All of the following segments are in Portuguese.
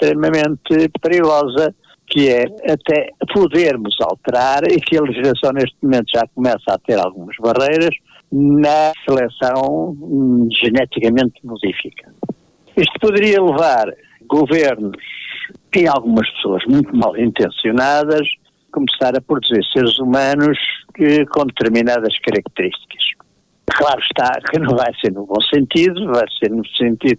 extremamente perigosa, que é até podermos alterar, e que a legislação neste momento já começa a ter algumas barreiras, na seleção geneticamente modificada. Isto poderia levar governos e algumas pessoas muito mal intencionadas a começar a produzir seres humanos com determinadas características. Claro está que não vai ser no bom sentido, vai ser no sentido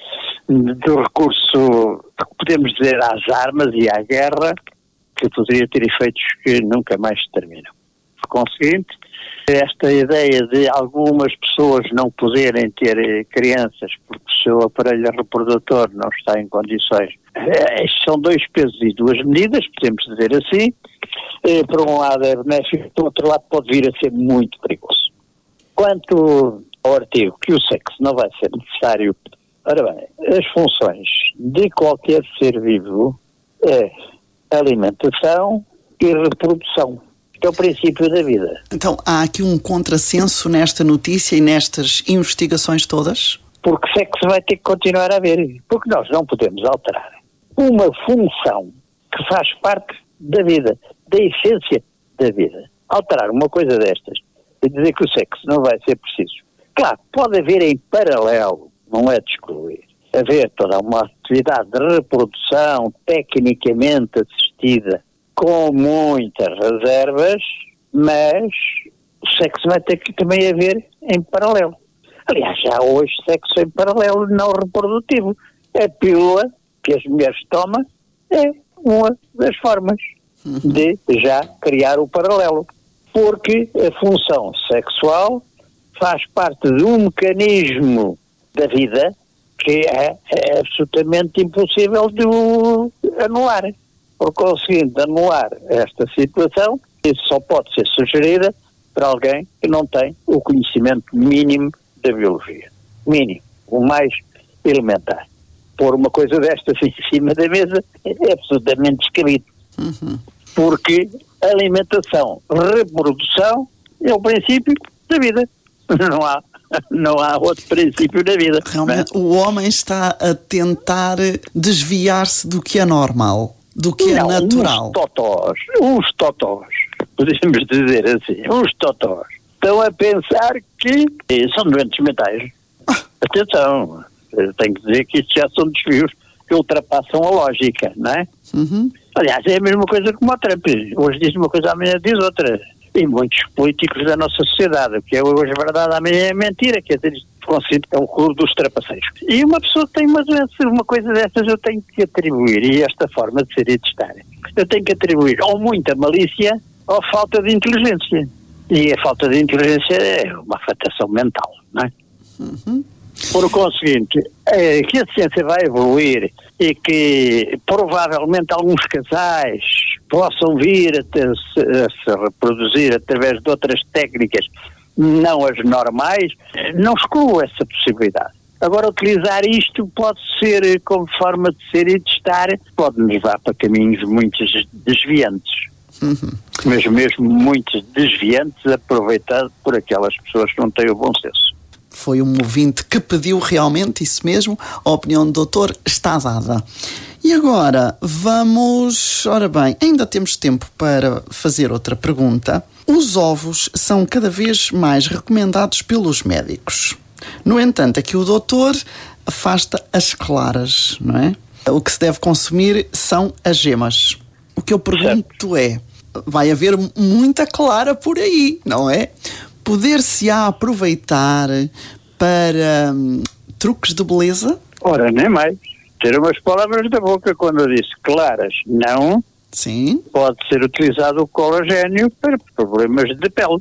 do recurso, podemos dizer, às armas e à guerra, que poderia ter efeitos que nunca mais se terminam. Por conseguinte, esta ideia de algumas pessoas não poderem ter crianças porque o seu aparelho reprodutor não está em condições, são dois pesos e duas medidas, podemos dizer assim. Por um lado é benéfico, por outro lado pode vir a ser muito perigoso. Quanto ao artigo que o sexo não vai ser necessário, ora bem, as funções de qualquer ser vivo é alimentação e reprodução. É o princípio da vida. Então, há aqui um contrassenso nesta notícia e nestas investigações todas? Porque sexo vai ter que continuar a haver. Porque nós não podemos alterar uma função que faz parte da vida, da essência da vida. Alterar uma coisa destas e dizer que o sexo não vai ser preciso. Claro, pode haver em paralelo, não é de excluir, haver toda uma atividade de reprodução tecnicamente assistida, com muitas reservas, mas o sexo vai ter que também haver em paralelo. Aliás, já hoje sexo em paralelo não reprodutivo. A pílula que as mulheres tomam é uma das formas de já criar o paralelo. Porque a função sexual faz parte de um mecanismo da vida que é absolutamente impossível de o anular. Por conseguinte, anular esta situação, isso só pode ser sugerida para alguém que não tem o conhecimento mínimo da biologia. Mínimo, o mais elementar. Pôr uma coisa destas em cima da mesa é absolutamente descabido. Porque alimentação, reprodução é o princípio da vida. Não há outro princípio da vida. Realmente, o homem está a tentar desviar-se do que é normal, do que é natural. Uns totós, podemos dizer assim, uns totós, estão a pensar que são doentes mentais. Atenção, eu tenho que dizer que isto já são desvios que ultrapassam a lógica, não é? Aliás, é a mesma coisa como o Trump. Hoje diz uma coisa, amanhã diz outra. E muitos políticos da nossa sociedade, o que é hoje verdade, amanhã é mentira, quer dizer, é o clube dos trapaceiros. E uma pessoa tem uma doença, uma coisa dessas eu tenho que atribuir, e esta forma de ser e de estar, eu tenho que atribuir ou muita malícia ou falta de inteligência. E a falta de inteligência é uma afetação mental, não é? Por conseguinte, que a ciência vai evoluir e que provavelmente alguns casais possam vir a se reproduzir através de outras técnicas, não as normais, não excluo essa possibilidade. Agora, utilizar isto pode ser, como forma de ser e de estar, pode nos levar para caminhos muito desviantes. Mas mesmo muito desviantes, aproveitado por aquelas pessoas que não têm o bom senso. Foi um ouvinte que pediu realmente isso mesmo. A opinião do doutor está dada. E agora vamos... Ora bem, ainda temos tempo para fazer outra pergunta. Os ovos são cada vez mais recomendados pelos médicos. No entanto, aqui o doutor afasta as claras, não é? O que se deve consumir são as gemas. O que eu pergunto é, vai haver muita clara por aí, não é? Poder-se-á aproveitar para truques de beleza? Ora, nem mais. Ter umas palavras da boca quando eu disse claras, não. Sim. Pode ser utilizado o colagênio para problemas de pele.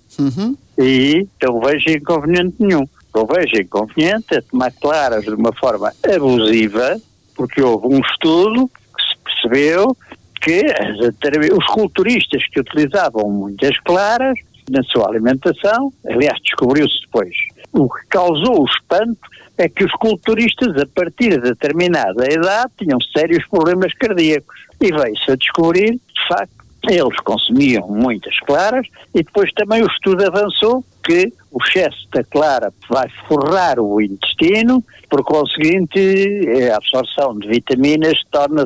E não vejo inconveniente nenhum. Eu vejo inconveniente é tomar claras de uma forma abusiva, porque houve um estudo que se percebeu que os culturistas que utilizavam muitas claras na sua alimentação, aliás, descobriu-se depois, o que causou o espanto é que os culturistas, a partir de determinada idade, tinham sérios problemas cardíacos. E veio-se a descobrir, de facto, eles consumiam muitas claras e depois também o estudo avançou que o excesso da clara vai forrar o intestino, por conseguinte, a absorção de vitaminas torna-se